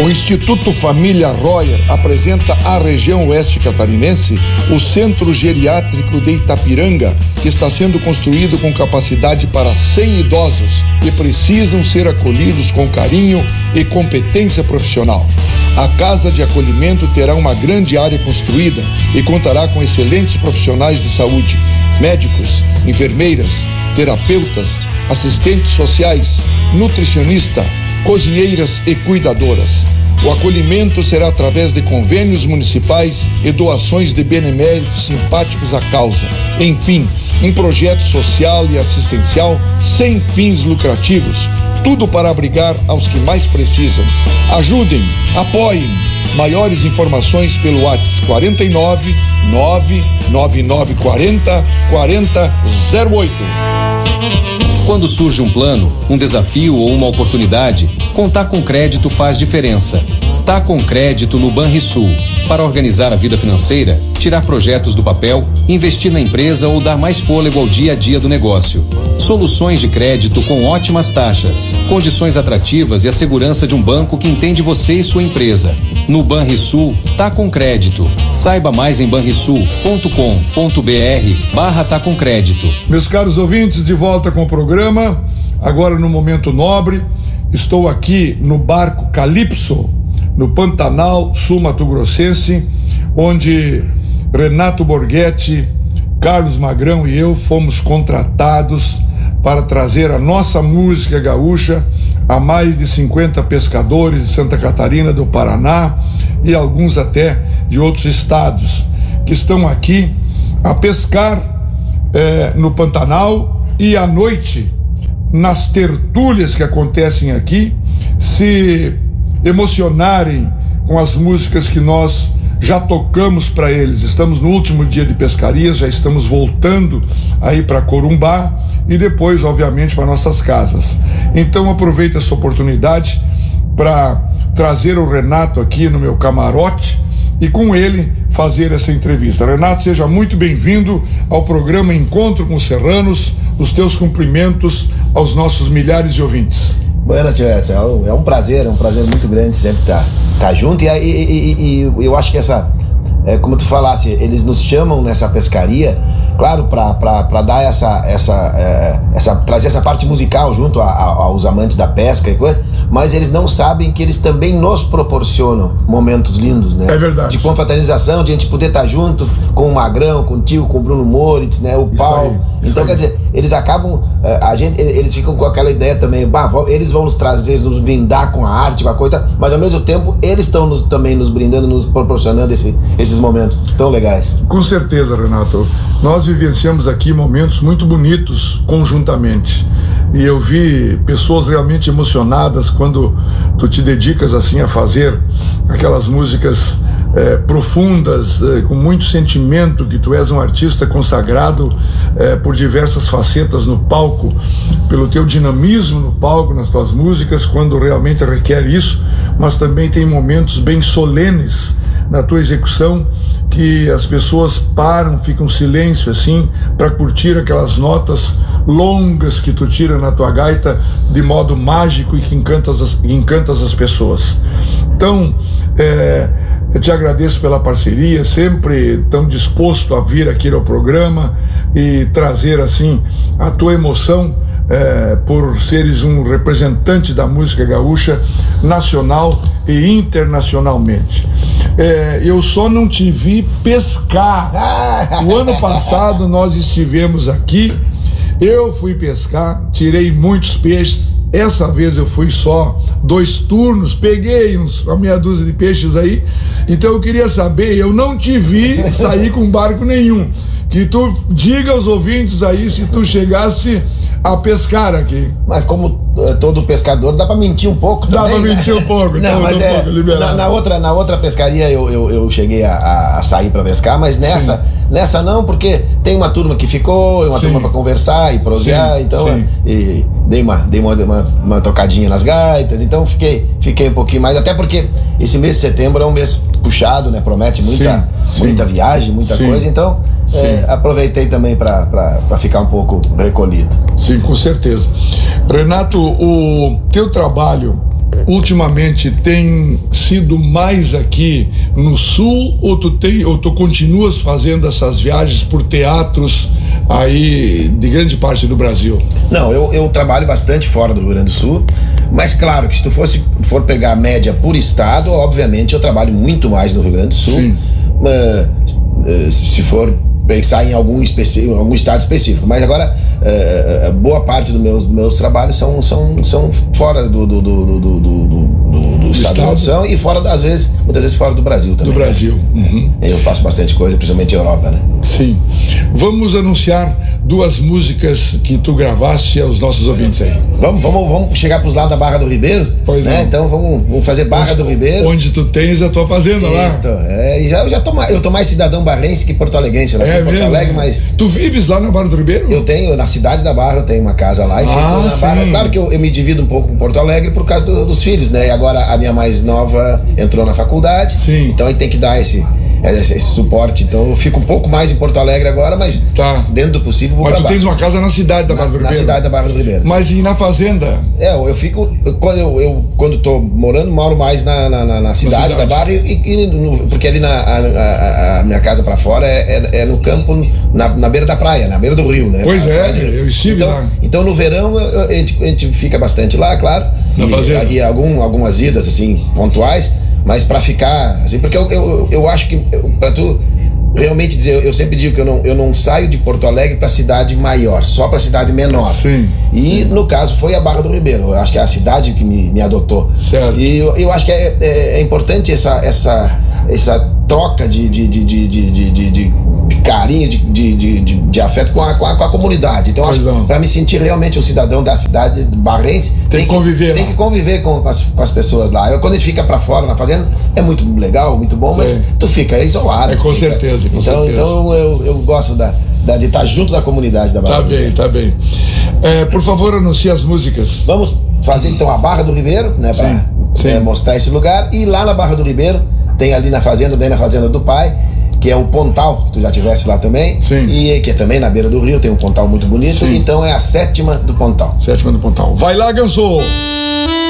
O Instituto Família Royer apresenta à região oeste catarinense o Centro Geriátrico de Itapiranga, que está sendo construído com capacidade para 100 idosos que precisam ser acolhidos com carinho e competência profissional. A Casa de Acolhimento terá uma grande área construída e contará com excelentes profissionais de saúde, médicos, enfermeiras, terapeutas, assistentes sociais, nutricionista, cozinheiras e cuidadoras. O acolhimento será através de convênios municipais e doações de beneméritos simpáticos à causa. Enfim, um projeto social e assistencial sem fins lucrativos, tudo para abrigar aos que mais precisam. Ajudem, apoiem. Maiores informações pelo WhatsApp 49 99940 4008. Quando surge um plano, um desafio ou uma oportunidade, contar com crédito faz diferença. Tá com crédito no Banrisul. Para organizar a vida financeira, tirar projetos do papel, investir na empresa ou dar mais fôlego ao dia a dia do negócio. Soluções de crédito com ótimas taxas, condições atrativas e a segurança de um banco que entende você e sua empresa. No Banrisul, tá com crédito. Saiba mais em banrisul.com.br/tá com crédito. Meus caros ouvintes, de volta com o programa, agora no momento nobre. Estou aqui no barco Calypso, no Pantanal Sul Mato Grossense, onde Renato Borghetti, Carlos Magrão e eu fomos contratados para trazer a nossa música gaúcha a mais de 50 pescadores de Santa Catarina, do Paraná e alguns até de outros estados que estão aqui a pescar no Pantanal e à noite, nas tertúlias que acontecem aqui, se emocionarem com as músicas que nós já tocamos para eles. Estamos no último dia de pescaria, já estamos voltando aí para Corumbá e depois, obviamente, para nossas casas. Então aproveito essa oportunidade para trazer o Renato aqui no meu camarote e com ele fazer essa entrevista. Renato, seja muito bem-vindo ao programa Encontro com Serranos. Os teus cumprimentos aos nossos milhares de ouvintes. Bueno, tio Edson, é um prazer muito grande sempre estar junto e eu acho que como tu falasse, eles nos chamam nessa pescaria, claro, para dar trazer essa parte musical junto aos amantes da pesca e coisa, mas eles não sabem que eles também nos proporcionam momentos lindos, né? É verdade. De confraternização, de a gente poder estar junto com o Magrão, contigo, com o Bruno Moritz, né? O Paulo. Então, quer dizer, eles acabam, eles ficam com aquela ideia também, eles vão nos trazer, nos brindar com a arte, com a coisa, mas ao mesmo tempo eles estão também nos brindando, nos proporcionando esses momentos tão legais. Com certeza, Renato. Nós vivenciamos aqui momentos muito bonitos conjuntamente. E eu vi pessoas realmente emocionadas quando tu te dedicas assim a fazer aquelas músicas profundas, com muito sentimento, que tu és um artista consagrado por diversas facetas no palco, pelo teu dinamismo no palco, nas tuas músicas, quando realmente requer isso, mas também tem momentos bem solenes na tua execução, que as pessoas param, ficam em silêncio assim, para curtir aquelas notas longas que tu tira na tua gaita de modo mágico e que encantas as pessoas. Então, eu te agradeço pela parceria, sempre tão disposto a vir aqui ao programa e trazer assim a tua emoção por seres um representante da música gaúcha nacional e internacionalmente. Eu só não te vi pescar. O ano passado nós estivemos aqui, eu fui pescar, tirei muitos peixes. Essa vez eu fui só 2 turnos, peguei uma meia dúzia de peixes aí. Então eu queria saber, eu não te vi sair com barco nenhum. Que tu diga aos ouvintes aí se tu chegasse a pescar aqui. Mas como todo pescador, dá pra mentir um pouco também. Dá pra mentir um pouco. Não, mas na outra pescaria eu cheguei a sair pra pescar, mas nessa não, porque tem uma turma que ficou, uma turma pra conversar e prosear, então e dei uma tocadinha nas gaitas, então fiquei um pouquinho mais, até porque esse mês de setembro é um mês puxado, né? Promete muita viagem, muita coisa, então aproveitei também para ficar um pouco recolhido. Sim, com certeza. Renato, o teu trabalho ultimamente tem sido mais aqui no sul, ou tu continuas fazendo essas viagens por teatros aí de grande parte do Brasil? Não, eu trabalho bastante fora do Rio Grande do Sul, mas claro que se tu for pegar a média por estado, obviamente eu trabalho muito mais no Rio Grande do Sul. Sim. Se for pensar em algum estado específico, mas agora boa parte dos meus trabalhos são fora do estado de produção e muitas vezes fora do Brasil também. Do Brasil. Uhum. Eu faço bastante coisa, principalmente Europa, né? Sim. Vamos anunciar 2 músicas que tu gravaste aos nossos ouvintes aí. Vamos chegar pros lados da Barra do Ribeiro? Pois né? Não. Então vamos fazer Barra do Ribeiro. Onde tu tens a tua fazenda lá. E eu tô mais cidadão barrense que porto-alegrense. Eu nasci em Porto Alegre, mas... Tu vives lá na Barra do Ribeiro? Eu tenho, na cidade da Barra, eu tenho uma casa lá e fico na Barra. Claro que eu me divido um pouco com Porto Alegre por causa dos filhos, né? E agora a minha mais nova entrou na faculdade. Sim. Então aí tem que dar esse suporte. Então eu fico um pouco mais em Porto Alegre agora, mas dentro do possível vou pra Mas tu Barra. tens uma casa na cidade da Barra do Ribeiro? Na cidade da Barra do Ribeiro. Mas e na fazenda? Eu fico... Quando tô morando, moro mais na cidade da Barra, porque ali a minha casa pra fora é no campo, na beira da praia, na beira do rio, né? Pois eu estive lá. Então no verão a gente fica bastante lá, claro. Na fazenda. E algumas idas, assim, pontuais, mas pra ficar, assim, porque eu acho que pra tu realmente dizer, eu sempre digo que eu não saio de Porto Alegre pra cidade maior, só pra cidade menor. Sim. E no caso foi a Barra do Ribeiro, eu acho que é a cidade que me adotou. Certo. E eu acho que é importante essa troca de carinho, de afeto com a comunidade. Então, acho que para me sentir realmente um cidadão da cidade barrense, tem que conviver com as pessoas lá. Quando a gente fica para fora na fazenda, é muito legal, muito bom, mas tu fica isolado. Com certeza. Então eu gosto de estar junto da comunidade da Barra. Tá bem. Por favor, anuncie as músicas. Vamos fazer então a Barra do Ribeiro, né, para mostrar esse lugar. E lá na Barra do Ribeiro, tem ali na fazenda do pai, que é o Pontal, que tu já tivesse lá também. Sim. E que é também na beira do rio, tem um pontal muito bonito. Sim. Então é a 7ª do Pontal. 7ª do Pontal. Vai lá, Ganso!